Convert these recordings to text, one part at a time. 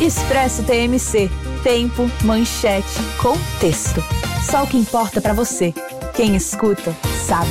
Expresso TMC. Tempo, manchete, contexto. Só o que importa pra você. Quem escuta, sabe.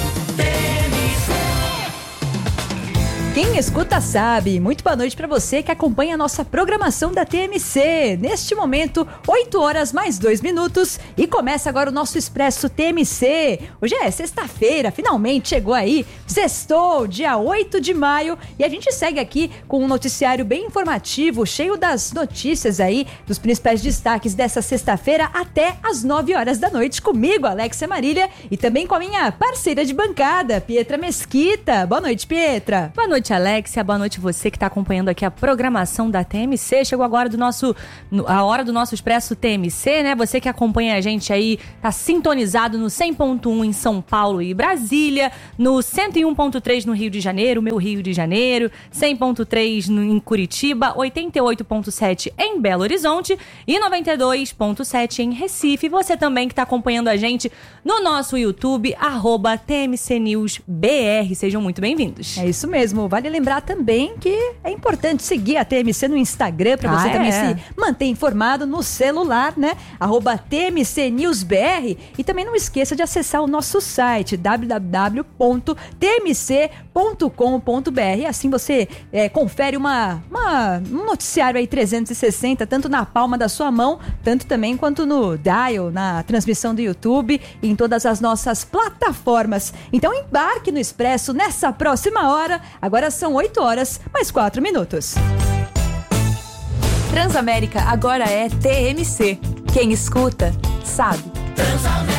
Quem escuta sabe. Muito boa noite para você que acompanha a nossa programação da TMC. Neste momento, 8 horas mais 2 minutos e começa agora o nosso Expresso TMC. Hoje é sexta-feira, finalmente chegou aí. Sextou, dia 8 de maio e a gente segue aqui com um noticiário bem informativo, cheio das notícias aí, dos principais destaques dessa sexta-feira até as 9 horas da noite comigo, Alexia Marília, e também com a minha parceira de bancada, Pietra Mesquita. Boa noite, Pietra. Boa noite, Alexia. Boa noite você que está acompanhando aqui a programação da TMC. Chegou agora a hora do nosso Expresso TMC, né? Você que acompanha a gente aí, tá sintonizado no 100.1 em São Paulo e Brasília, no 101.3 no Rio de Janeiro, meu Rio de Janeiro, 100.3 em Curitiba, 88.7 em Belo Horizonte e 92.7 em Recife. Você também que está acompanhando a gente no nosso YouTube, @TMCNewsBR. Sejam muito bem-vindos. É isso mesmo. Vale lembrar também que é importante seguir a TMC no Instagram para você também se manter informado no celular, né? @TMCNewsBR. E também não esqueça de acessar o nosso site www.tmc.com.br. Assim você confere um noticiário aí 360, tanto na palma da sua mão, tanto também quanto no dial, na transmissão do YouTube e em todas as nossas plataformas. Então embarque no Expresso nessa próxima hora. Agora são 8 horas mais 4 minutos. Transamérica agora é TMC. Quem escuta, sabe.